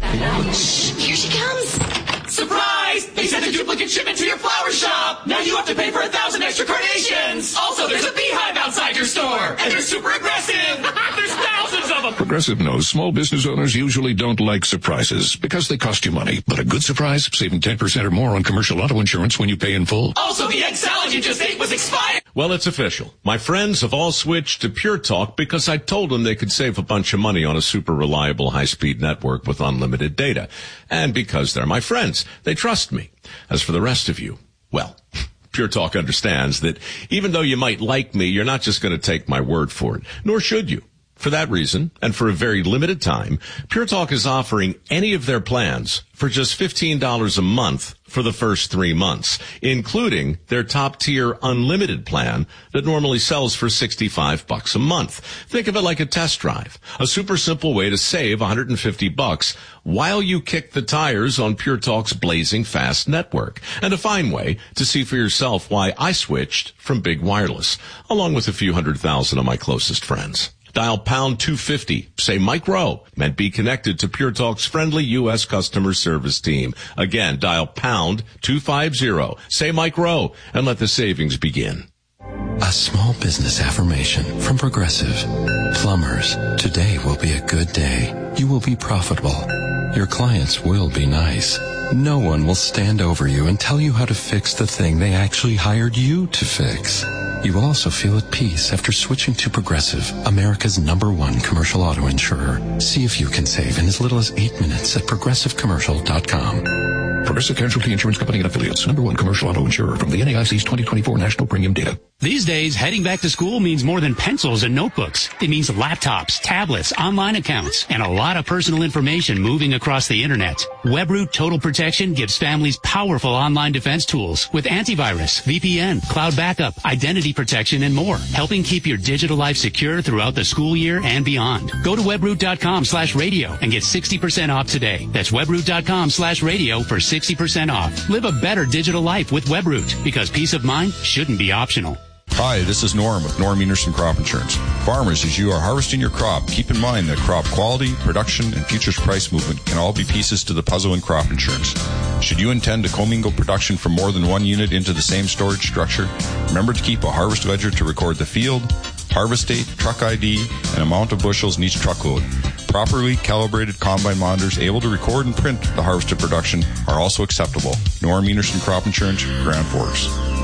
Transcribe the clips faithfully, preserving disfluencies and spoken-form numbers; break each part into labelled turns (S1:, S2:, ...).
S1: Shh, here she comes.
S2: Surprise! They sent a duplicate shipment to your flower shop. Now you have to pay for a thousand extra carnations. Also, there's a beehive outside your store, and they're super aggressive. There's thousands of them.
S3: Progressive knows small business owners usually don't like surprises because they cost you money. But a good surprise, saving ten percent or more on commercial auto insurance when you pay in full.
S2: Also, the egg salad you just ate was expired.
S4: Well, it's official. My friends have all switched to Pure Talk because I told them they could save a bunch of money on a super reliable high-speed network with unlimited data. And because they're my friends, they trust me. As for the rest of you, well, Pure Talk understands that even though you might like me, you're not just going to take my word for it, nor should you. For that reason, and for a very limited time, Pure Talk is offering any of their plans for just fifteen dollars a month for the first three months, including their top-tier unlimited plan that normally sells for sixty-five bucks a month. Think of it like a test drive, a super simple way to save one hundred fifty bucks while you kick the tires on Pure Talk's blazing fast network, and a fine way to see for yourself why I switched from Big Wireless, along with a few hundred thousand of my closest friends. Dial pound two fifty, say Mike Rowe, and be connected to Pure Talk's friendly U S customer service team. Again, dial pound two fifty, say Mike Rowe, and let the savings begin.
S5: A small business affirmation from Progressive. Plumbers, today will be a good day. You will be profitable. Your clients will be nice. No one will stand over you and tell you how to fix the thing they actually hired you to fix. You will also feel at peace after switching to Progressive, America's number one commercial auto insurer. See if you can save in as little as eight minutes at progressive commercial dot com.
S3: Progressive Casualty Insurance Company and Affiliates, number one commercial auto insurer from the N A I C's twenty twenty-four National Premium Data.
S6: These days, heading back to school means more than pencils and notebooks. It means laptops, tablets, online accounts, and a lot of personal information moving across the internet. Webroot Total Protection gives families powerful online defense tools with antivirus, V P N, cloud backup, identity protection, and more, helping keep your digital life secure throughout the school year and beyond. Go to webroot.com slash radio and get sixty percent off today. That's webroot.com slash radio for sixty percent off. Live a better digital life with Webroot, because peace of mind shouldn't be optional.
S7: Hi, this is Norm with Norm Enerson Crop Insurance. Farmers, as you are harvesting your crop, keep in mind that crop quality, production, and futures price movement can all be pieces to the puzzle in crop insurance. Should you intend to commingle production from more than one unit into the same storage structure, remember to keep a harvest ledger to record the field, harvest date, truck I D, and amount of bushels in each truckload. Properly calibrated combine monitors able to record and print the harvested production are also acceptable. Norm Enerson Crop Insurance, Grand Forks.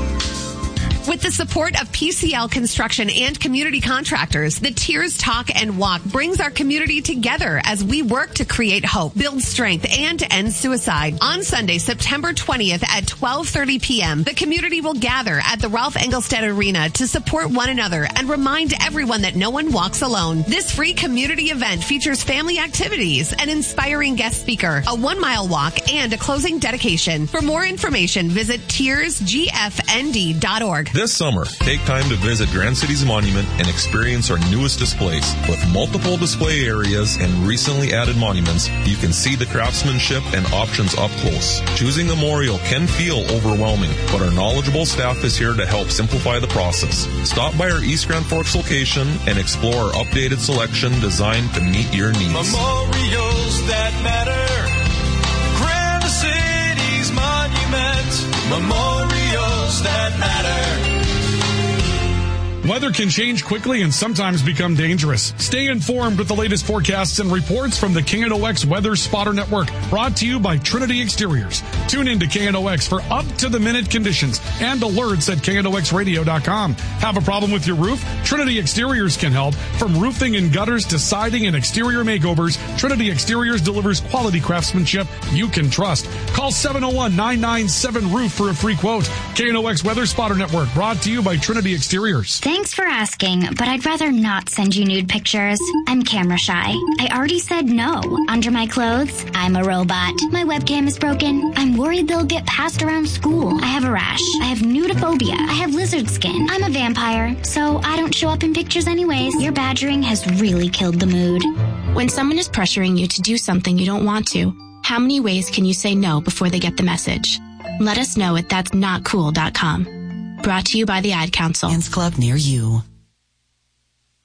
S8: With the support of P C L Construction and community contractors, the Tears Talk and Walk brings our community together as we work to create hope, build strength, and end suicide. On Sunday, September twentieth at twelve thirty p.m., the community will gather at the Ralph Engelstad Arena to support one another and remind everyone that no one walks alone. This free community event features family activities, an inspiring guest speaker, a one-mile walk, and a closing dedication. For more information, visit tears g f n d dot org.
S9: This summer, take time to visit Grand Cities Monument and experience our newest displays. With multiple display areas and recently added monuments, you can see the craftsmanship and options up close. Choosing a memorial can feel overwhelming, but our knowledgeable staff is here to help simplify the process. Stop by our East Grand Forks location and explore our updated selection designed to meet your needs.
S10: Memorials that matter. Grand Cities Monument. Memorials that matter.
S11: Weather can change quickly and sometimes become dangerous. Stay informed with the latest forecasts and reports from the K N O X Weather Spotter Network, brought to you by Trinity Exteriors. Tune in to K N O X for up-to-the-minute conditions and alerts at K N O X radio dot com. Have a problem with your roof? Trinity Exteriors can help. From roofing and gutters to siding and exterior makeovers, Trinity Exteriors delivers quality craftsmanship you can trust. Call seven oh one, nine nine seven, roof for a free quote. K N O X Weather Spotter Network, brought to you by Trinity Exteriors.
S12: Thanks for asking, but I'd rather not send you nude pictures. I'm camera shy. I already said no. Under my clothes, I'm a robot. My webcam is broken. I'm worried they'll get passed around school. I have a rash. I have nudophobia. I have lizard skin. I'm a vampire, so I don't show up in pictures anyways. Your badgering has really killed the mood.
S13: When someone is pressuring you to do something you don't want to, how many ways can you say no before they get the message? Let us know at that's not cool dot com. Brought to you by the Ad Council.
S14: Club near you.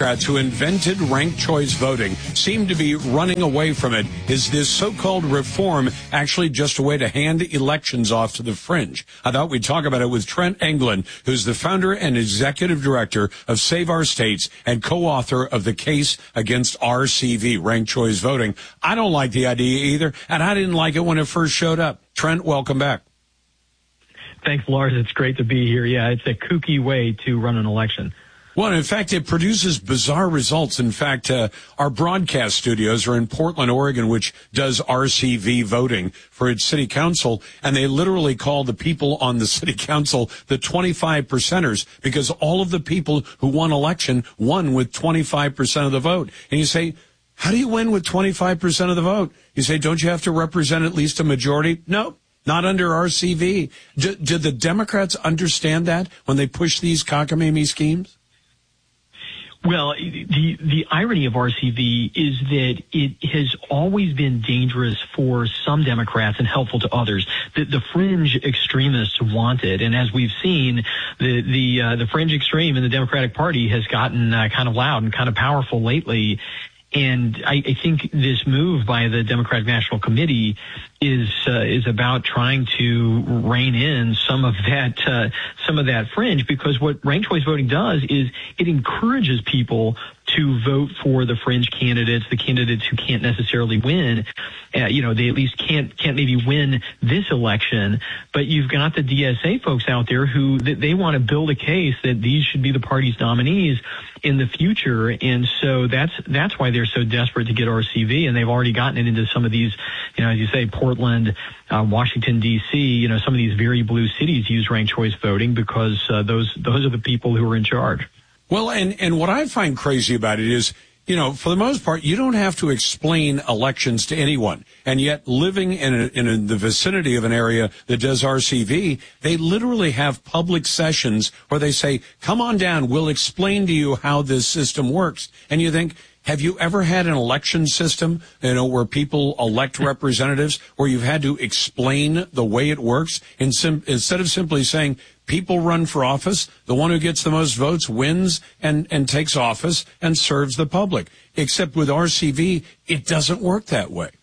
S14: Democrats who invented ranked choice voting seem to be running away from it. Is this so-called reform actually just a way to hand elections off to the fringe? I thought we'd talk about it with Trent Englund, who's the founder and executive director of Save Our States and co-author of the case against R C V, ranked choice voting. I don't like the idea either, and I didn't like it when it first showed up. Trent, welcome back.
S15: Thanks, Lars. It's great to be here. Yeah, it's a kooky way to run an election.
S14: Well, in fact, it produces bizarre results. In fact, uh, our broadcast studios are in Portland, Oregon, which does R C V voting for its city council, and they literally call the people on the city council the twenty-five percenters because all of the people who won election won with twenty-five percent of the vote. And you say, how do you win with twenty-five percent of the vote? You say, don't you have to represent at least a majority? No. Not under R C V. Do, do the Democrats understand that when they push these cockamamie schemes?
S15: Well, the the irony of R C V is that it has always been dangerous for some Democrats and helpful to others. The, the fringe extremists want it, and as we've seen, the the uh, the fringe extreme in the Democratic Party has gotten uh, kind of loud and kind of powerful lately. And I, I think this move by the Democratic National Committee is uh, is about trying to rein in some of that uh, some of that fringe, because what ranked choice voting does is it encourages people to vote for the fringe candidates, the candidates who can't necessarily win. Uh, you know, they at least can't can't maybe win this election. But you've got the D S A folks out there who they, they want to build a case that these should be the party's nominees in the future, and so that's that's why they're so desperate to get R C V, and they've already gotten it into some of these, you know, as you say, Portland, uh, Washington D C, you know, some of these very blue cities use ranked choice voting because uh, those those are the people who are in charge.
S14: Well, and and what I find crazy about it is, you know, for the most part, you don't have to explain elections to anyone. And yet living in, a, in a, the vicinity of an area that does R C V, they literally have public sessions where they say, come on down, we'll explain to you how this system works. And you think, have you ever had an election system, you know, where people elect representatives, where you've had to explain the way it works in sim- instead of simply saying, people run for office, the one who gets the most votes wins and, and takes office and serves the public. Except with R C V, it doesn't work that way.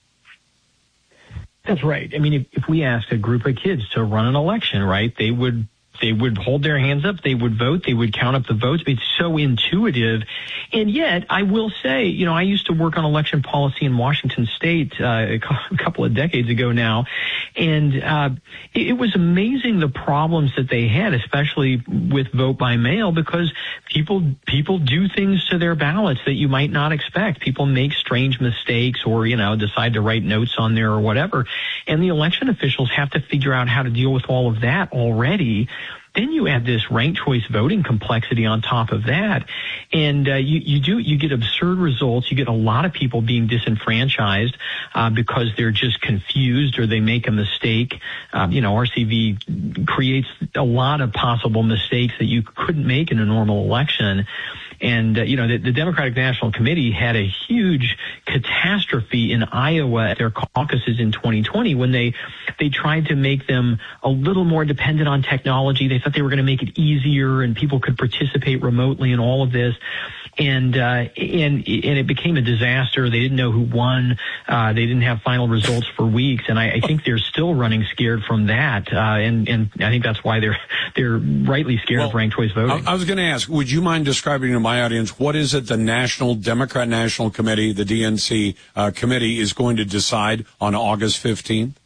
S15: That's right. I mean, if, if we asked a group of kids to run an election, right, they would they would hold their hands up, they would vote, they would count up the votes. It's so intuitive. And yet, I will say, you know, I used to work on election policy in Washington State uh, a couple of decades ago now, and uh, it, it was amazing the problems that they had, especially with vote by mail, because people people do things to their ballots that you might not expect. People make strange mistakes or, you know, decide to write notes on there or whatever, and the election officials have to figure out how to deal with all of that already. Then you add this ranked choice voting complexity on top of that, and uh, you, you do you get absurd results. You get a lot of people being disenfranchised uh, because they're just confused or they make a mistake. Um, you know, R C V creates a lot of possible mistakes that you couldn't make in a normal election. And, uh, you know, the, the Democratic National Committee had a huge catastrophe in Iowa at their caucuses in twenty twenty when they they tried to make them a little more dependent on technology. They thought they were going to make it easier and people could participate remotely in all of this. And, uh, and, and it became a disaster. They didn't know who won. Uh, they didn't have final results for weeks. And I, I think they're still running scared from that. Uh, and, and I think that's why they're, they're rightly scared well, of ranked choice voting.
S14: I, I was going to ask, would you mind describing to my audience, what is it the National Democrat National Committee, the D N C, uh, committee is going to decide on August fifteenth?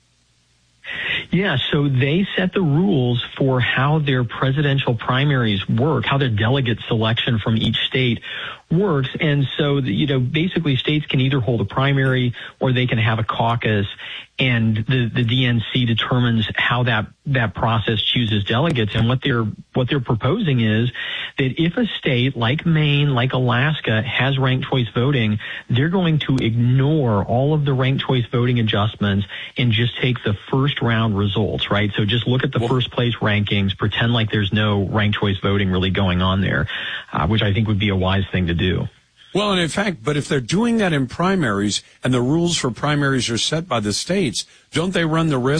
S15: Yeah, so they set the rules for how their presidential primaries work, how their delegate selection from each state works. And so, you know, basically states can either hold a primary or they can have a caucus. And the, the D N C determines how that, that process chooses delegates. And what they're, what they're proposing is that if a state like Maine, like Alaska has ranked choice voting, they're going to ignore all of the ranked choice voting adjustments and just take the first round results, right? So just look at the well, first place rankings, pretend like there's no ranked choice voting really going on there, uh, which I think would be a wise thing to do.
S14: Well, and in fact, but if they're doing that in primaries and the rules for primaries are set by the states, don't they run the risk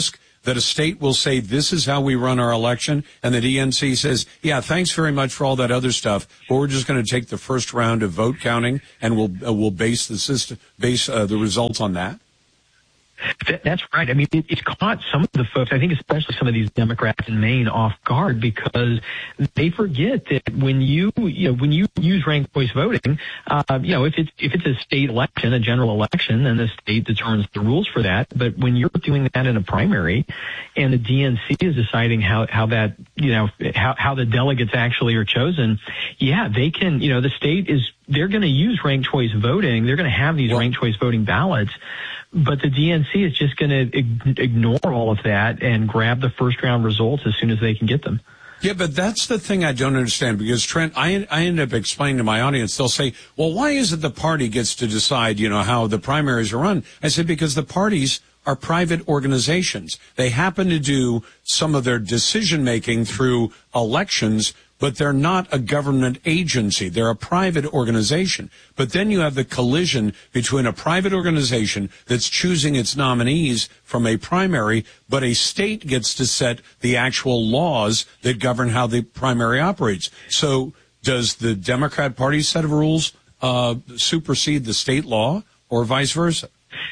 S14: that a state will say, this is how we run our election, and the D N C says, yeah, thanks very much for all that other stuff, but we're just going to take the first round of vote counting, and we'll uh, we'll base the system, base uh, the results on that?
S15: That's right. I mean, it, it's caught some of the folks, I think especially some of these Democrats in Maine, off guard because they forget that when you, you know, when you use ranked choice voting, uh, you know, if it's, if it's a state election, a general election, then the state determines the rules for that. But when you're doing that in a primary and the D N C is deciding how, how that, you know, how, how the delegates actually are chosen, yeah, they can, you know, the state is, they're going to use ranked choice voting. They're going to have these well, ranked choice voting ballots. But the D N C is just going to ig- ignore all of that and grab the first round results as soon as they can get them.
S14: Yeah, but that's the thing I don't understand because, Trent, I, I end up explaining to my audience, they'll say, well, why is it the party gets to decide, you know, how the primaries are run? I said, because the parties are private organizations. They happen to do some of their decision-making through elections, but they're not a government agency. They're a private organization. But then you have the collision between a private organization that's choosing its nominees from a primary, but a state gets to set the actual laws that govern how the primary operates. So does the Democrat Party's set of rules uh, supersede the state law or vice versa?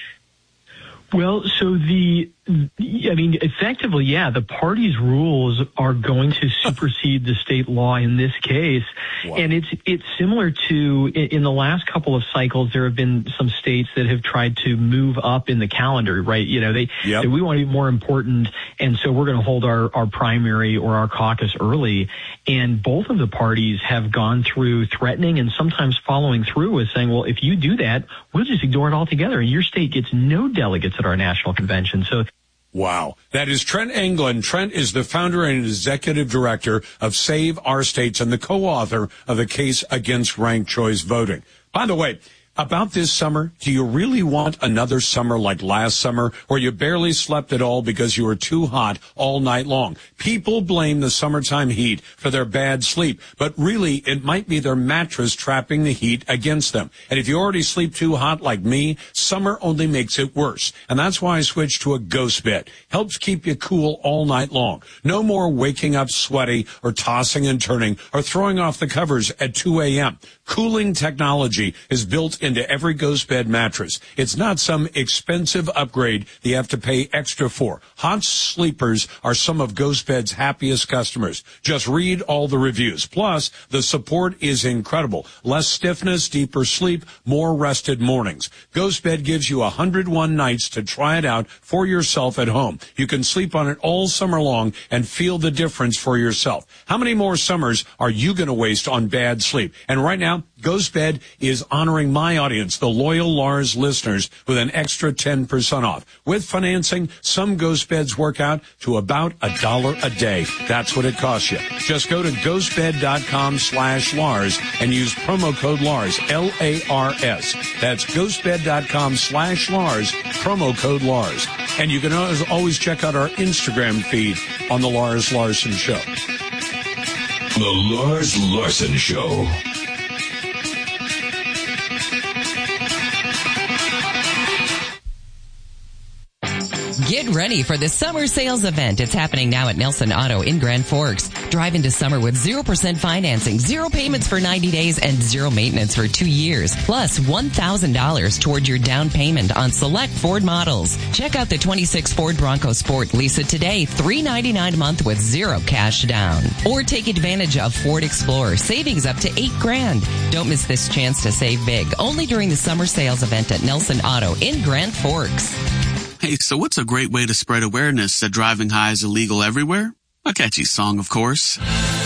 S15: Well, so the, I mean, effectively, yeah, the party's rules are going to supersede the state law in this case. Wow. And it's, it's similar to, in the last couple of cycles, there have been some states that have tried to move up in the calendar, right? You know, they, yep. they we want to be more important. And so we're going to hold our, our primary or our caucus early. And both of the parties have gone through threatening and sometimes following through with saying, well, if you do that, we'll just ignore it altogether. And your state gets no delegates at our national convention. So,
S14: wow. That is Trent England. Trent is the founder and executive director of Save Our States and the co-author of the case against ranked choice voting. By the way, about this summer, do you really want another summer like last summer where you barely slept at all because you were too hot all night long? People blame the summertime heat for their bad sleep, but really it might be their mattress trapping the heat against them. And if you already sleep too hot like me, summer only makes it worse. And that's why I switched to a Ghost Bed. Helps keep you cool all night long. No more waking up sweaty or tossing and turning or throwing off the covers at two a.m. Cooling technology is built into every Ghost Bed mattress. It's not some expensive upgrade that you have to pay extra for. Hot sleepers are some of Ghost Bed's happiest customers. Just read all the reviews. Plus, the support is incredible. Less stiffness, deeper sleep, more rested mornings. Ghost Bed gives you one hundred one nights to try it out for yourself at home. You can sleep on it all summer long and feel the difference for yourself. How many more summers are you going to waste on bad sleep? And right now, Ghost Bed is honoring my audience, the loyal Lars listeners, with an extra ten percent off. With financing, some Ghost Beds work out to about a dollar a day. That's what it costs you. Just go to ghostbed.com slash Lars and use promo code Lars, L A R S. That's ghostbed.com slash Lars, promo code Lars. And you can always check out our Instagram feed on The Lars Larson Show.
S3: The Lars Larson Show.
S16: Get ready for the summer sales event. It's happening now at Nelson Auto in Grand Forks. Drive into summer with zero percent financing, zero payments for ninety days, and zero maintenance for two years. Plus one thousand dollars toward your down payment on select Ford models. Check out the twenty-six Ford Bronco Sport. Lease it today, three hundred ninety-nine dollars a month with zero cash down. Or take advantage of Ford Explorer, savings up to eight grand. Don't miss this chance to save big. Only during the summer sales event at Nelson Auto in Grand Forks.
S17: Hey, so what's a great way to spread awareness that driving high is illegal everywhere? A catchy song, of course.